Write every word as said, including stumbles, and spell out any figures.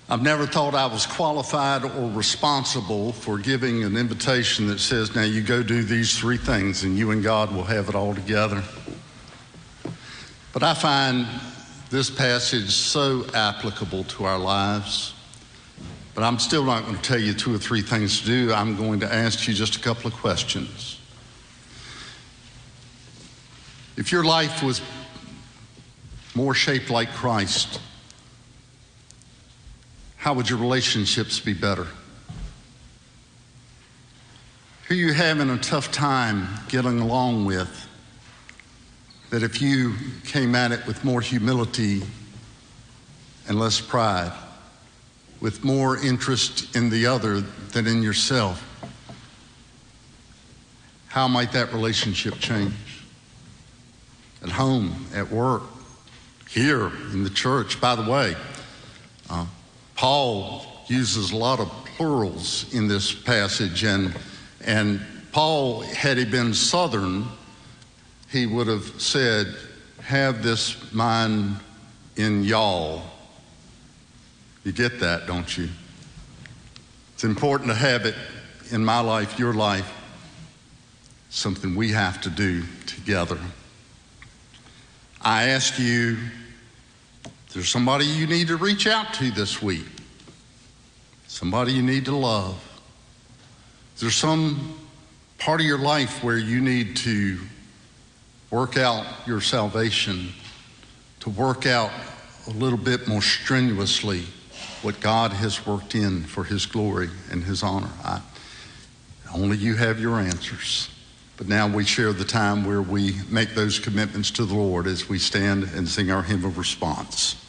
I've never thought I was qualified or responsible for giving an invitation that says, now you go do these three things and you and God will have it all together. But I find this passage so applicable to our lives. But I'm still not going to tell you two or three things to do. I'm going to ask you just a couple of questions. If your life was more shaped like Christ, how would your relationships be better? Who you having a tough time getting along with, that if you came at it with more humility and less pride, with more interest in the other than in yourself, how might that relationship change? At home, at work, here in the church. By the way, uh, Paul uses a lot of plurals in this passage, and and Paul, had he been Southern, he would have said, have this mind in y'all. You get that, don't you? It's important to have it in my life, your life, something we have to do together. I ask you, is there somebody you need to reach out to this week? Somebody you need to love? Is there some part of your life where you need to work out your salvation, to work out a little bit more strenuously what God has worked in for his glory and his honor? I, only you have your answers. But now we share the time where we make those commitments to the Lord as we stand and sing our hymn of response.